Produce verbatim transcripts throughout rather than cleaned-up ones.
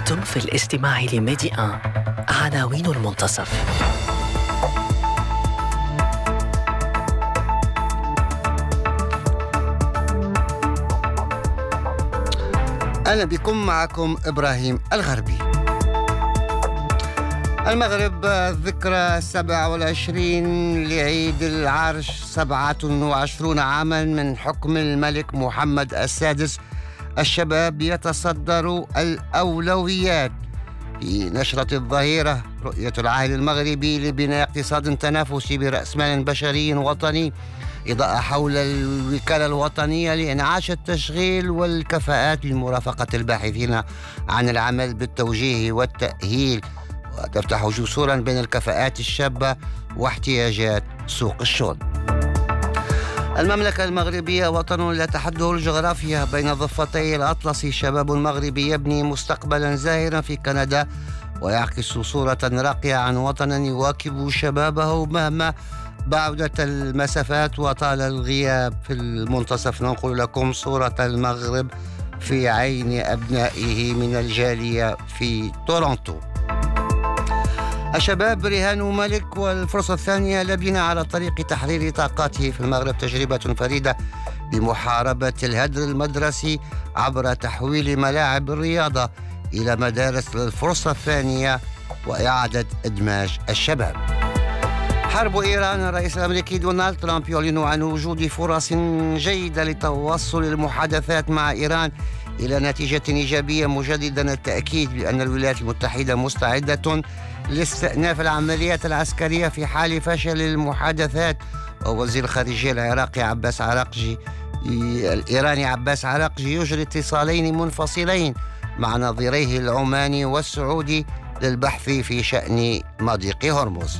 أنتم في الاستماع لميدي آن. عناوين المنتصف. أهلا بكم، معكم إبراهيم الغربي. المغرب الذكرى السابعة والعشرين لعيد العرش، سبعة وعشرون عاما من حكم الملك محمد السادس. الشباب يتصدر الأولويات في نشرة الظهيرة. رؤية العهد المغربي لبناء اقتصاد تنافسي برأس مال بشري وطني. إضاءة حول الوكالة الوطنية لإنعاش التشغيل والكفاءات لمرافقة الباحثين عن العمل بالتوجيه والتأهيل، وتفتح جسورا بين الكفاءات الشابة واحتياجات سوق الشغل. المملكة المغربية وطن لا تحده الجغرافيا بين ضفتي الأطلسي. شباب مغربي يبني مستقبلا زاهرا في كندا ويعكس صورة راقية عن وطن يواكب شبابه مهما بعدت المسافات وطال الغياب. في المنتصف ننقل لكم صورة المغرب في عين أبنائه من الجالية في تورونتو. الشباب رهان ملك، والفرصة الثانية لبنة على طريق تحرير طاقاته في المغرب. تجربة فريدة لمحاربة الهدر المدرسي عبر تحويل ملاعب الرياضة إلى مدارس للفرصة الثانية وإعادة إدماج الشباب. حرب إيران. الرئيس الأمريكي دونالد ترامب يعلن عن وجود فرص جيدة لتوصل المحادثات مع إيران إلى نتيجة إيجابية، مجددا التأكيد بأن الولايات المتحدة مستعدة لاستئناف العمليات العسكرية في حال فشل المحادثات. ووزير الخارجية العراقي عباس عراقجي الإيراني عباس عراقجي يجري اتصالين منفصلين مع نظيريه العماني والسعودي للبحث في شأن مضيق هرمز.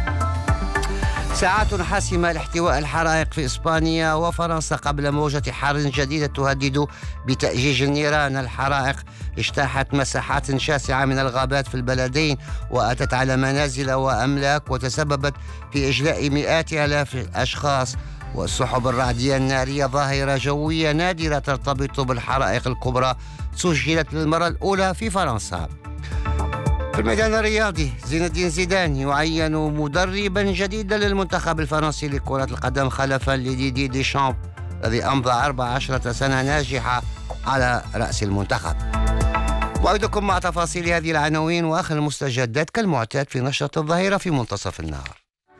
ساعات حاسمة لاحتواء الحرائق في إسبانيا وفرنسا قبل موجة حر جديدة تهدد بتأجيج النيران. الحرائق اجتاحت مساحات شاسعة من الغابات في البلدين وأتت على منازل وأملاك وتسببت في إجلاء مئات آلاف الأشخاص. والسحب الرعدية النارية ظاهرة جوية نادرة ترتبط بالحرائق الكبرى سجلت للمرة الأولى في فرنسا. في الميدان الرياضي، زين الدين زيدان يعين مدربا جديدا للمنتخب الفرنسي لكرة القدم خلفا لديدي ديشامب الذي أمضى أربع عشرة سنة ناجحة على رأس المنتخب. موعدكم مع تفاصيل هذه العناوين وآخر المستجدات كالمعتاد في نشرة الظهيرة في منتصف النهار.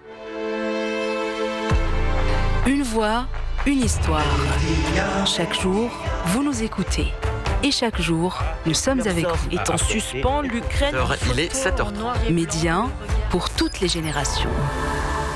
Une voix, une histoire. Chaque jour, vous nous écoutez. Et chaque jour, nous sommes avec vous. Est en suspens, l'Ukraine. Il est sept heures trente. Média pour toutes les générations.